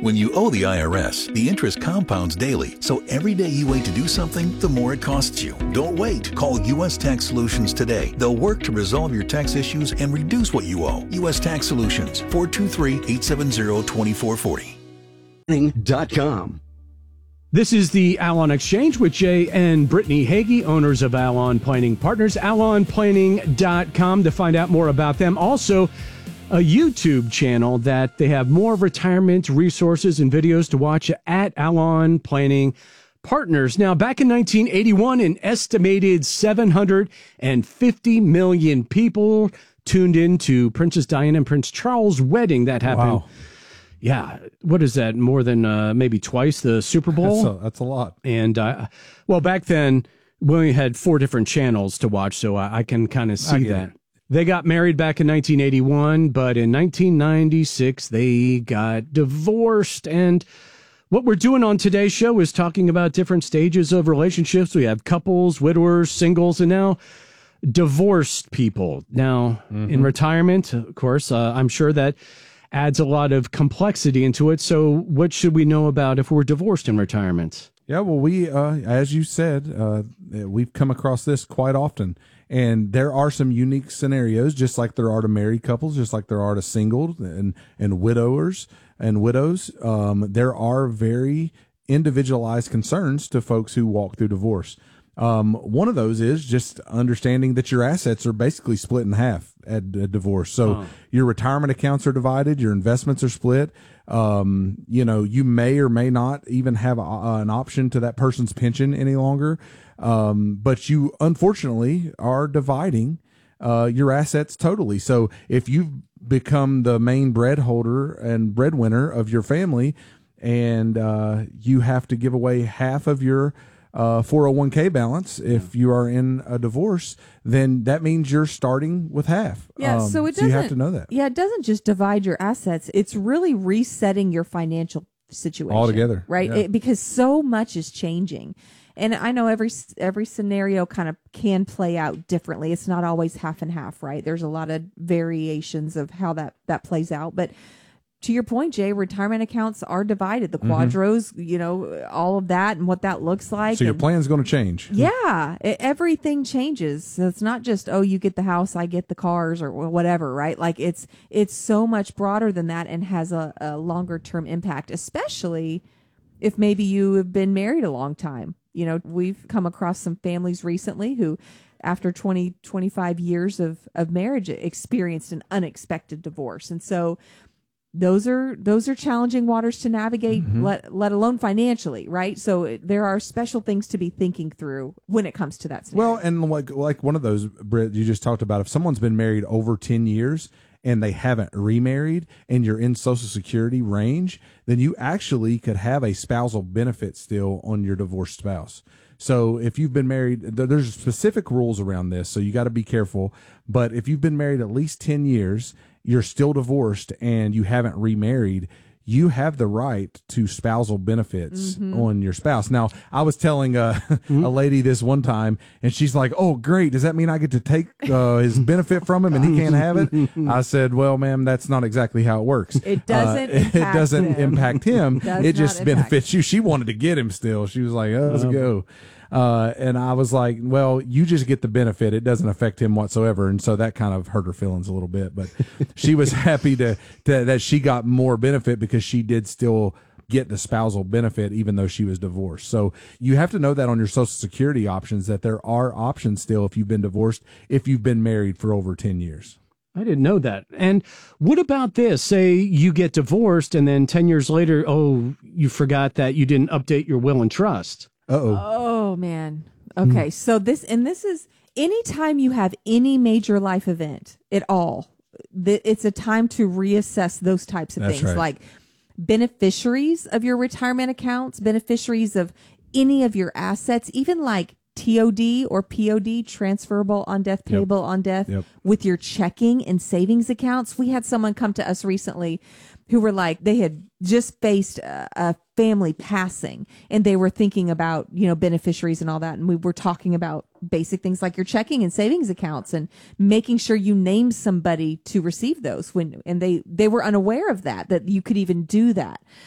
When you owe the IRS, the interest compounds daily, so every day you wait to do something, the more it costs you. Don't wait. Call U.S. Tax Solutions today. They'll work to resolve your tax issues and reduce what you owe. U.S. Tax Solutions, 423-870-2440. This is the Alon Exchange with Jay and Brittany Hagee, owners of Alon Planning Partners. AlonPlanning.com to find out more about them. Also, a YouTube channel that they have more retirement resources and videos to watch at Alon Planning Partners. Now, back in 1981, an estimated 750 million people tuned into Princess Diana and Prince Charles' wedding that happened. Wow. Yeah. What is that? More than maybe twice the Super Bowl? That's a lot. And, well, back then, we only had 4 different channels to watch, so I can kind of see that. They got married back in 1981, but in 1996, they got divorced. And what we're doing on today's show is talking about different stages of relationships. We have couples, widowers, singles, and now divorced people. Now, in retirement, of course, I'm sure that adds a lot of complexity into it. So what should we know about if we're divorced in retirement? Yeah, well, we, as you said, we've come across this quite often. And there are some unique scenarios, just like there are to married couples, just like there are to single and widowers and widows. There are very individualized concerns to folks who walk through divorce. One of those is just understanding that your assets are basically split in half at a divorce. So your retirement accounts are divided, your investments are split. You may or may not even have an option to that person's pension any longer. But you unfortunately are dividing your assets totally. So if you've become the main breadwinner of your family, and you have to give away half of your 401k balance if you are in a divorce, then that means you're starting with half. Yeah, so it doesn't. You have to know that. Yeah, it doesn't just divide your assets. It's really resetting your financial situation altogether, right? Yeah. Because so much is changing. And I know every scenario kind of can play out differently. It's not always half and half, right? There's a lot of variations of how that plays out. But to your point, Jay, retirement accounts are divided. The quadros, all of that and what that looks like. So your plan's going to change. Yeah, everything changes. So it's not just, you get the house, I get the cars or whatever, right? Like it's so much broader than that and has a longer term impact, especially if maybe you have been married a long time. We've come across some families recently who, after 20, 25 years of marriage, experienced an unexpected divorce. And so those are challenging waters to navigate, let alone financially, right? So there are special things to be thinking through when it comes to that scenario. Well, and like one of those, Britt, you just talked about, if someone's been married over 10 years and they haven't remarried and you're in Social Security range, then you actually could have a spousal benefit still on your divorced spouse. So if you've been married, there's specific rules around this, so you got to be careful. But if you've been married at least 10 years, you're still divorced and you haven't remarried, you have the right to spousal benefits on your spouse. Now, I was telling a lady this one time, and she's like, "Oh, great. Does that mean I get to take his benefit from him and he can't have it?" I said, "Well, ma'am, that's not exactly how it works. It doesn't impact him. It just benefits you." She wanted to get him still. She was like, "Oh, let's go." And I was like, well, you just get the benefit. It doesn't affect him whatsoever. And so that kind of hurt her feelings a little bit, but she was happy that she got more benefit because she did still get the spousal benefit, even though she was divorced. So you have to know that on your Social Security options, that there are options still if you've been divorced, if you've been married for over 10 years. I didn't know that. And what about this? Say you get divorced and then 10 years later, you forgot that you didn't update your will and trust. Oh, man. Okay. So this is anytime you have any major life event at all, it's a time to reassess those types of things, like beneficiaries of your retirement accounts, beneficiaries of any of your assets, even like TOD or POD, transferable on death, payable on death, with your checking and savings accounts. We had someone come to us recently who were like, they had just faced a family passing and they were thinking about, beneficiaries and all that. And we were talking about basic things like your checking and savings accounts and making sure you name somebody to receive those and they were unaware of that you could even do that.